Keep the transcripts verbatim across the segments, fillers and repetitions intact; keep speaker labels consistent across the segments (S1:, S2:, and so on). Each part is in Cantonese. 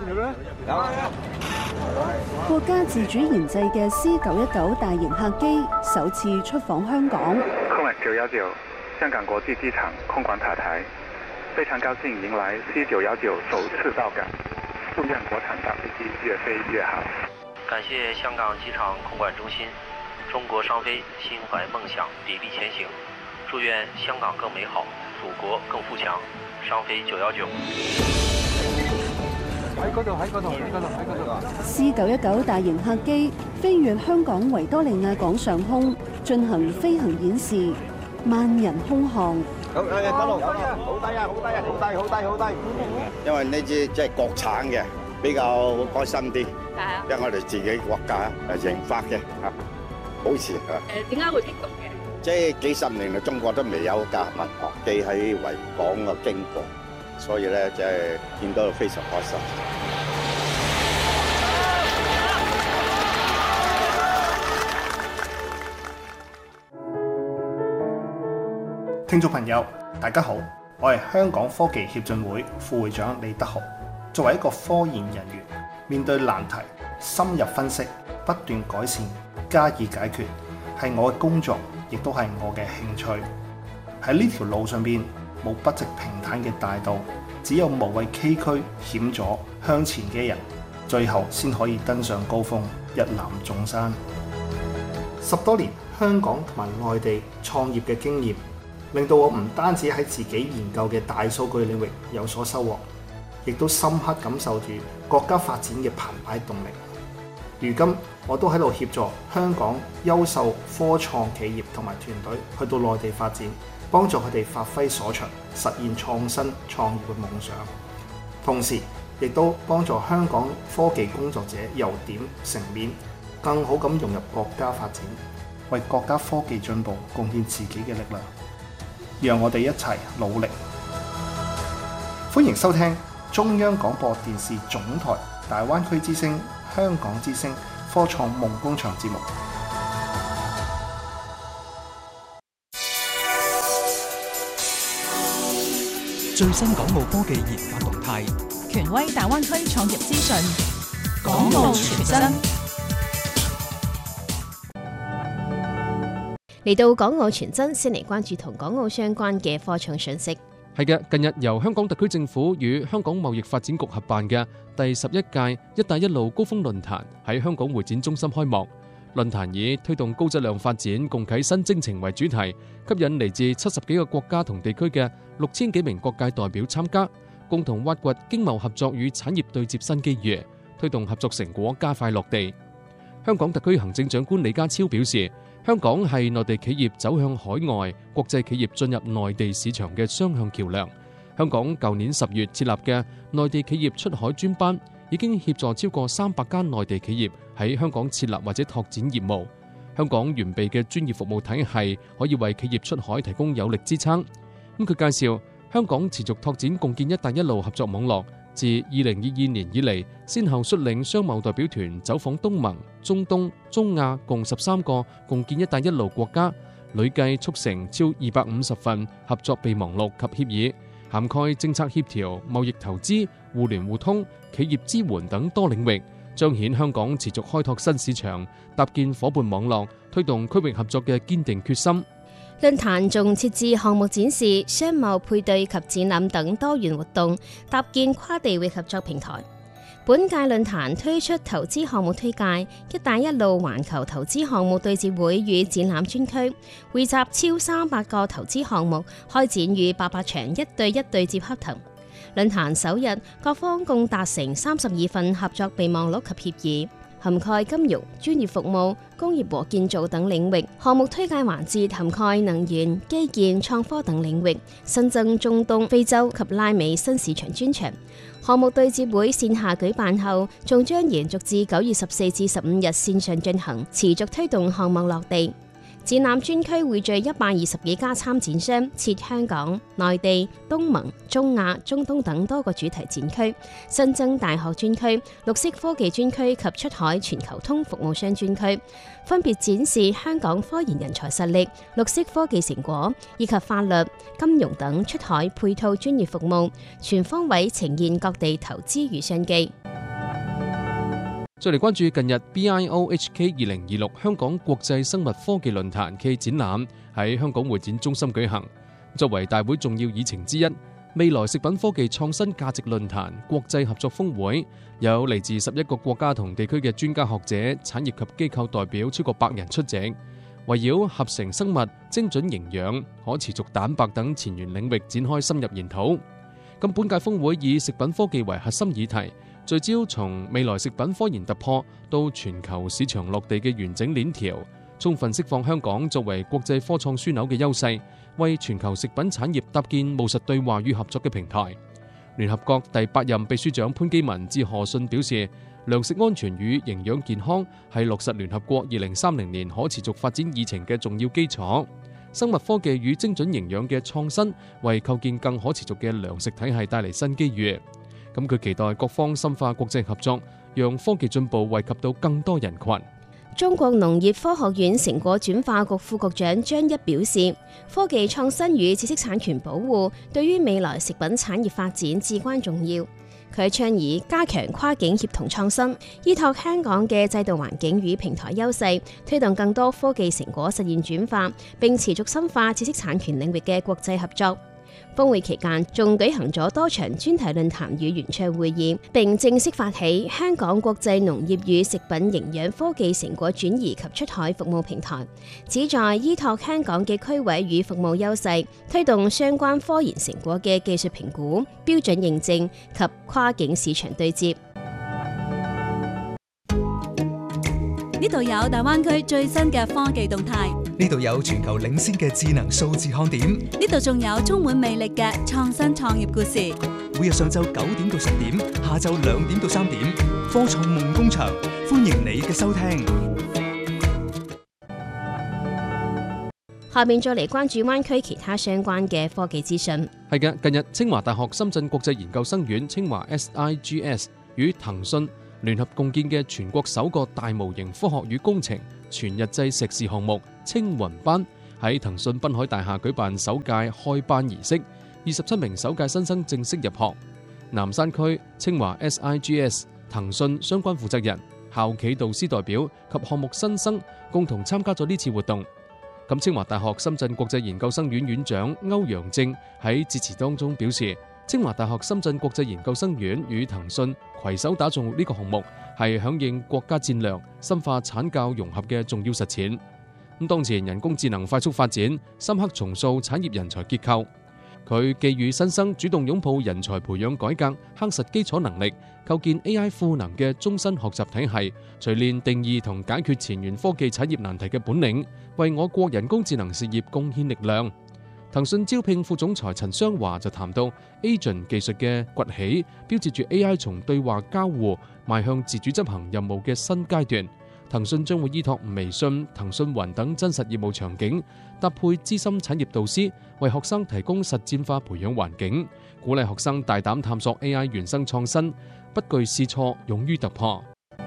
S1: 國家自主研製嘅 C 九一九大型客機首次出訪香港。
S2: 空管九一九香港國際機場空管塔台，非常高興迎來 C 九一九首次到港，祝願國產大飛機越飛越好。
S3: 感謝香港機場空管中心，中國商飛心懷夢想，砥礪前行。祝願香港更美好，祖國更富強。商飛九一九。
S4: 喺嗰度，喺嗰度，喺嗰度，喺嗰度。
S1: C 九一九大型客機飛越香港維多利亞港上空，進行飛行演示，萬人空巷。
S5: 好，誒，得路，好低啊，好低啊，好低，好低，好低。因為呢支即係國產嘅，比較開心啲。係啊。因為我哋自己國家誒研發嘅嚇，保持嚇。
S6: 誒，點解會激動嘅？
S5: 即係幾十年嚟，中國都未有架民航機喺維港嘅經過，所以咧即係見到非常開心。
S7: 聽眾朋友，大家好，我係香港科技協進會副會長李德豪。作為一個科研人員，面對難題，深入分析，不斷改善，加以解決，係我嘅工作，亦都係我嘅興趣。喺呢條路上邊，冇筆直平坦嘅大道，只有無畏崎嶇險阻向前嘅人，最後先可以登上高峰，一覽眾山。十多年香港同埋內地創業嘅經驗，令到我唔單止喺自己研究嘅大數據領域有所收穫，亦都深刻感受住國家發展嘅澎湃動力。如今我都喺度協助香港優秀科創企業同埋團隊去到內地發展，幫助佢哋發揮所長，實現創新創業嘅夢想。同時亦都幫助香港科技工作者由點成面，更好咁融入國家發展，為國家科技進步貢獻自己嘅力量。讓我哋一齊努力。歡迎收聽中央廣播電視總台大灣區之聲、香港之聲科創夢工場節目。
S8: 最新港澳科技研發動態，
S9: 權威大灣區創業資訊，
S8: 港澳全真。
S10: 嚟到港澳全真，先嚟關注同港澳相關嘅科創訊息。
S11: 係嘅，近日由香港特區政府與香港貿易發展局合辦嘅第十一屆「一帶一路」高峰論壇喺香港會展中心開幕。論壇以推動高質量發展、共啟新征程為主題，吸引嚟自七十幾個國家同地區嘅六千幾名各界代表參加，共同挖掘經貿合作與產業對接新機遇，推動合作成果加快落地。香港特區行政長官李家超表示，香港係內地企業走向海外、國際企業進入內地市場嘅雙向橋樑。香港舊年十月設立嘅內地企業出海專班，已經協助超過三百間內地企業喺香港設立或者拓展業務。香港完備嘅專業服務體系可以為企業出海提供有力支撐。咁佢介紹，香港持續拓展共建一帶一路合作網絡，自二零二二年以嚟，先後率領商貿代表團走訪東盟、中東、中亞共十三個共建一帶一路國家，累計促成超二百五十份合作備忘錄及協議，涵蓋政策協調、貿易投資、互聯互通、企業支援等多領域，彰顯香港持續開拓新市場、搭建夥伴網絡、推動區域合作嘅堅定決心。
S10: 論壇仲設置項目展示、商貿配對及展覽等多元活動，搭建跨地域合作平台。本屆論壇推出投資項目推介、一帶一路環球投資項目對接會與展覽專區，匯集超三百個投資項目，開展逾八百場一對一對接洽談。論壇首日，各方共達成三十二份合作備忘錄及協議，涵蓋金融、專業服務、工業和建造等領域。項目推介環節涵蓋能源、基建、創科等領域，新增中東、非洲及拉美新市場專場。項目對接會線下舉辦後，仲將延續至九月十四至十五日線上進行，持續推動項目落地。展覽專區匯聚一百二十幾家參展商，設香港、內地、東盟、中亞、中東等多個主題展區，新增大學專區、綠色科技專區及出海全球通服務商專區，分別展示香港科研人才實力、綠色科技成果以及法律、金融等出海配套專業服務，全方位呈現各地投資與商機。
S11: 再嚟關注近日 B I O H K 二零二六香港國際生物科技論壇暨展覽喺香港會展中心舉行。作為大會重要議程之一，未來食品科技創新價值論壇國際合作峰會有嚟自十一個國家同地區嘅專家學者、產業及機構代表超過百人出席，圍繞合成生物、精準營養、可持續蛋白等前沿領域展開深入研討。咁本屆峰會以食品科技為核心議題，聚焦從未來食品科研突破到全球市場落地嘅完整鏈條，充分釋放香港作為國際科創樞紐嘅優勢，為全球食品產業搭建務實對話與合作嘅平台。聯合國第八任秘書長潘基文致賀信表示，糧食安全與營養健康係落實聯合國二零三零年可持續發展議程嘅重要基礎。生物科技與精準營養嘅創新，為構建更可持續嘅糧食體系帶嚟新機遇。咁佢期待各方深化國際合作，讓科技進步惠及到更多人群。
S10: 中國農業科學院成果轉化局副局長張一表示，科技創新與知識產權保護對於未來食品產業發展至關重要。佢倡議加強跨境協同創新，依託香港嘅制度環境與平台優勢，推動更多科技成果實現轉化，並持續深化知識產權領域嘅國際合作。峰會期間仲舉行咗多場專題論壇與圓桌會議，並正式發起香港國際農業與食品營養科技成果轉移及出海服務平台，旨在依託香港嘅區位與服務優勢，推動相關科研成果嘅技術評估、標準認證及跨境市場對接。
S6: 呢度有大灣區最新嘅科技動態，
S8: 呢度有全球領先嘅智能數字看點，
S6: 呢度仲有充滿魅力嘅創新創業故事。
S8: 每日上晝九點到十點，下晝兩點到三點，科創夢工場，歡迎你嘅收聽。
S10: 下面再嚟關注灣區其他相關嘅科技資訊。
S11: 係嘅，近日清華大學深圳國際研究生院清華 S I G S 與騰訊聯合共建嘅全國首個大模型科學與工程全日制碩士項目青雲班喺騰訊濱海大廈舉辦首屆開班儀式，二十七名首屆新生正式入學。南山區清華 S I G S、騰訊相關負責人、校企導師代表及項目新生共同參加咗呢次活動。咁清華大學深圳國際研究生院院長歐陽正喺致辭當中表示，清華大學深圳國際研究生院與騰訊攜手打造呢個項目，係響應國家戰略、深化產教融合嘅重要實踐。咁當前人工智能快速發展，深刻重塑產業人才結構。佢寄予新生主動擁抱人才培養改革，夯實基礎能力，構建 A I 賦能嘅終身學習體系，錘煉定義同解決前沿科技產業難題嘅本領，為我國人工智能事業貢獻力量。騰訊招聘副總裁陳湘華就談到 Agent 技術嘅崛起，標誌住 A I 從對話交互邁向自主執行任務嘅新階段。騰訊將會依託微信、騰訊雲等真實業務場景，搭配資深產業導師，為學生提供實踐化培養環境，鼓勵學生大膽探索 A I 原生創新，不懼試錯，勇於突破。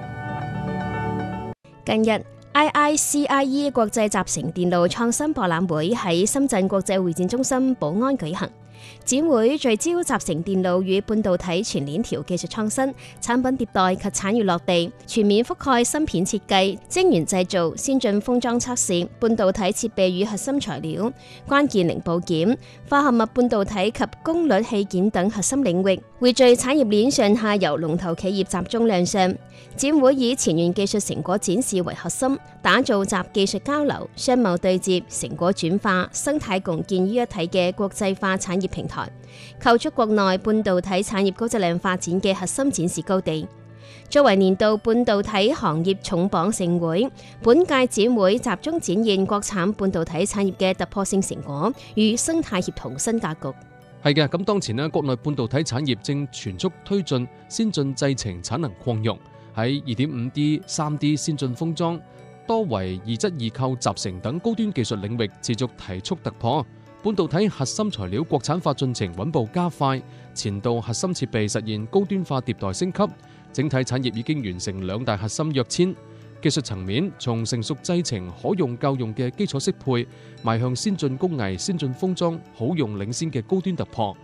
S10: 近日I I C I E 國際集成電路創新博覽會喺深圳國際會展中心寶安舉行。展會聚焦集成電路與半導體全鏈條技術創新、產品迭代及產業落地，全面覆蓋芯片設計、晶圓製造、先進封裝測試、半導體設備與核心材料、關鍵零部件、化合物半導體及功率器件等核心領域，匯聚產業鏈上下游龍頭企業集中亮相。展會以前沿技術成果展示為核心，打造集技術交流、商貿對接、成果轉化、生態共建於一體嘅國際化產業平台，構築國內半導體產業高質量發展嘅核心展示高地。作為年度半導體行業重磅盛會，本屆展會集中展現國產半導體產業嘅突破性成果與生態協同新格局。
S11: 係嘅，咁當前呢，國內半導體產業正全速推進先進製程產能擴容，喺 二點五 D、三 D 先進封裝、多維二質二構集成等高端技術領域持續提速突破。半導體核心材料國產化進程穩步加快，前度核心設備實現高端化迭代升級，整體產業已經完成兩大核心躍遷。技術層面，從成熟製程可用夠用嘅基礎適配，邁向先進工藝、先進封裝好用領先嘅高端突破。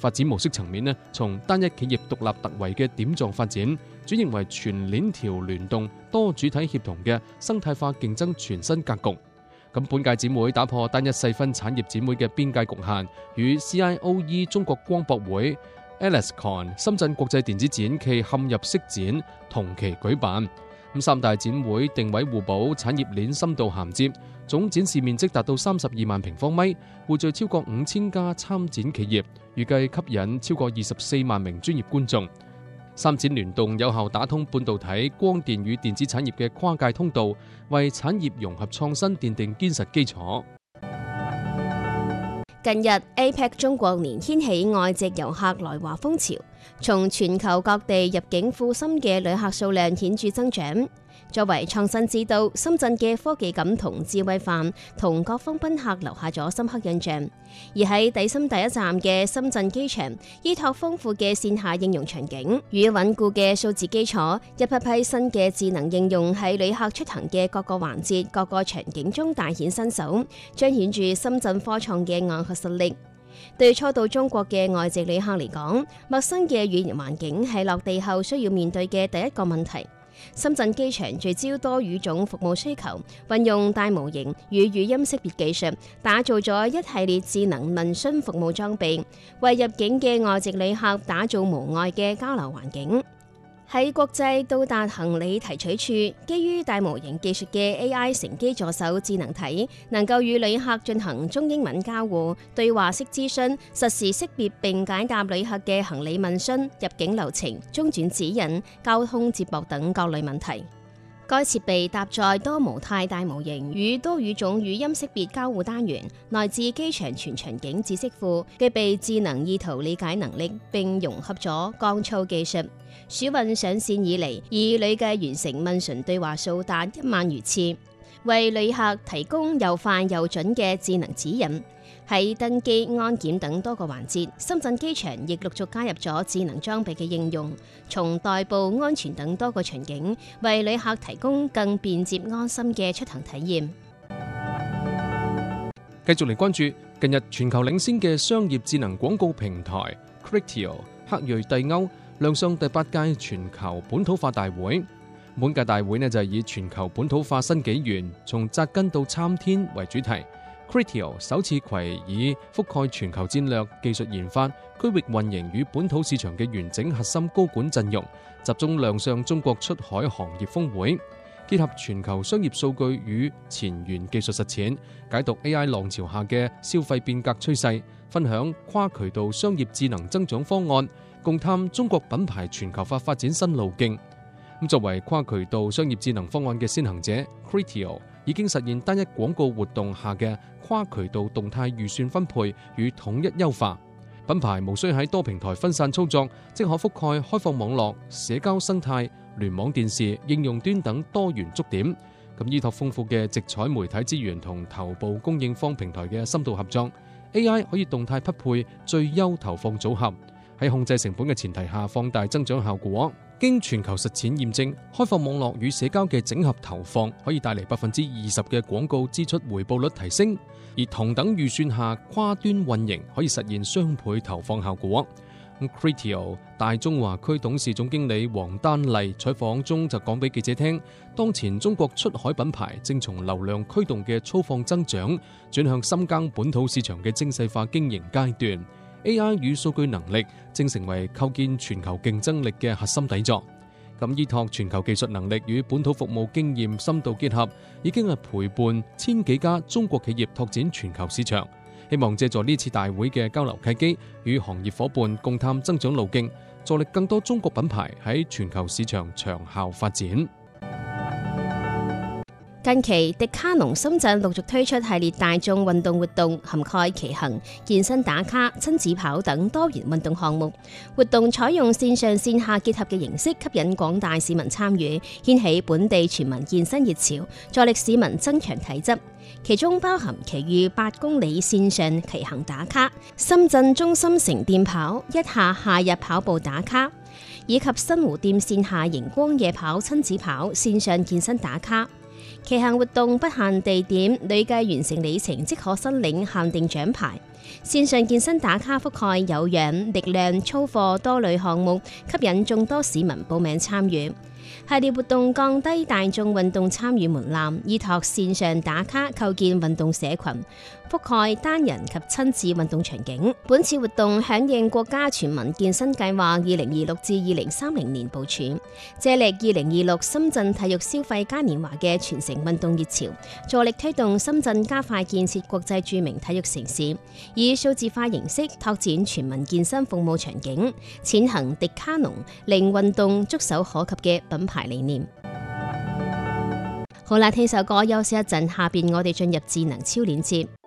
S11: 發展模式層面呢，從單一企業獨立突圍嘅點狀發展，轉型為全鏈條聯動、多主體協同嘅生態化競爭全新格局。咁本屆展會打破單一細分產業展會嘅邊界局限，與 C I O E 中國光博會、ALICON 深圳國際電子展暨嵌入式展同期舉辦。咁三大展會定位互補，產業鏈深度銜接，總展示面積達到三十二萬平方米，匯聚超過五千家參展企業，預計吸引超過二十四萬名專業觀眾。三展聯動有效打通半導體、光電與電子產業嘅跨界通道，為產業融合創新奠定堅實基礎。
S10: 近日 A P E C 中國年掀起外籍遊客來華風潮，從全球各地入境赴深嘅旅客數量顯著增長。作為創新之都，深圳嘅科技感同智慧範同各方賓客留下咗深刻印象。而喺抵深第一站嘅深圳機場，依託豐富嘅線下應用場景與穩固嘅數字基礎，一批批新嘅智能應用喺旅客出行嘅各個環節、各個場景中大顯身手，彰顯住深圳科創嘅硬核實力。對初到中國嘅外籍旅客嚟講，陌生嘅語言環境係落地後需要面對嘅第一個問題。深圳機場聚焦多語種服務需求，運用大模型與語音識別技術，打造咗一系列智能問詢服務裝備，為入境嘅外籍旅客打造無礙嘅交流環境。喺國際到達行李提取處，基於大模型技術嘅 A I 乘機助手智能體，能夠與旅客進行中英文交互、對話式諮詢、實時識別並解答旅客嘅行李問詢、入境流程、中轉指引、交通接駁等各類問題。該設備搭載多模態大模型與多語種語音識別交互單元，內置機場全場景知識庫，具備智能意圖理解能力，並融合咗降噪技術。暑運上線以嚟，已累計完成問詢對話數達一萬餘次，為旅客提供又快又準嘅智能指引。喺登機、安檢等多個環節，深圳機場亦陸續加入咗智能裝備嘅應用，從代步、安全等多個場景，為旅客提供更便捷、安心嘅出行體驗。
S11: 繼續嚟關注近日全球領先嘅商業智能廣告平台 Criteo 克瑞蒂歐亮相第八屆全球本土化大會。本屆大會呢就係以全球本土化新紀元，從扎根到參天為主題。Criteo 首次攜以覆蓋全球戰略、技術研發、區域運營與本土市場嘅完整核心高管陣容，集中亮相中國出海行業峰會，結合全球商業數據與前沿技術實踐，解讀 A I 浪潮下嘅消費變革趨勢，分享跨渠道商業智能增長方案，共探中國品牌全球化發展新路徑。咁作為跨渠道商業智能方案嘅先行者 ，Criteo 已經實現單一廣告活動下嘅跨渠道動態預算分配與統一優化，品牌無需喺多平台分散操作，即可覆蓋開放網絡、社交生態、聯網電視、應用端等多元觸點。咁依託豐富嘅直採媒體資源同頭部供應方平台嘅深度合作 ，A I 可以動態匹配最優投放組合，喺控制成本嘅前提下放大增長效果。經全球實踐驗證，開放網絡與社交嘅整合投放可以帶嚟百分之二十嘅廣告支出回報率提升，而同等預算下跨端運營可以實現雙倍投放效果。Criteo 大中華區董事總經理黃丹麗採訪中就講俾記者聽，當前中國出海品牌正從流量驅動嘅粗放增長，轉向深耕本土市場嘅精細化經營階段。A I 與數據能力正成為構建全球競爭力嘅核心底座。咁依託全球技術能力與本土服務經驗深度結合，已經係陪伴千幾家中國企業拓展全球市場。希望借助呢次大會嘅交流契機，與行業夥伴共探增長路徑，助力更多中國品牌喺全球市場長效發展。
S10: 近期迪卡儂深圳陸續推出系列大眾運動活動，涵蓋騎行、健身打卡、親子跑等多元運動項目。活動採用線上線下結合嘅形式，吸引廣大市民參與，掀起本地全民健身熱潮，助力市民增強體質。其中包含其餘八公里線上騎行打卡、深圳中心城店跑、一下夏日跑步打卡，以及新湖店線下熒光夜跑、親子跑、線上健身打卡。騎行活動不限地點，累計完成里程即可申領限定獎牌。 線上健身打卡覆蓋有氧、力量、操課多類項目，吸引眾多市民報名參與。系列活動降低大眾運動參與門檻，依託線上打卡構建運動社群，覆蓋單人及親子運動場景。本次活動響應國家全民健身計劃二零二六至二零三零年部署，借力二零二六深圳體育消費嘉年華嘅全城運動熱潮，助力推動深圳加快建設國際著名體育城市，以數字化形式拓展全民健身服務場景，踐行迪卡儂令運動觸手可及嘅品牌理念。好啦，聽首歌休息一陣，下邊我哋進入智能超鏈接。